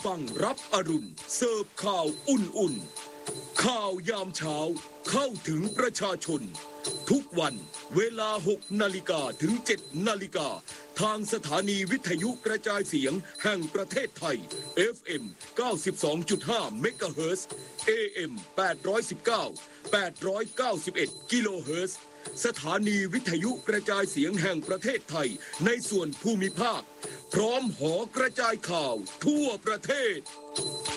ฟังรับอรุณเสิร์ฟข่าวอุ่นๆข่าวยามเช้าเข้าถึงประชาชนทุกวันเวลา 6 นาฬิกาถึง 7 นาฬิกาทางสถานีวิทยุกระจายเสียงแห่งประเทศไทย FM 92.5 เมกะเฮิรตซ์ AM 819 891 กิโลเฮิรตซ์สถานีวิทยุกระจายเสียงแห่งประเทศไทยในส่วนภูมิภาคพร้อมหอกระจายข่าวทั่วประเทศ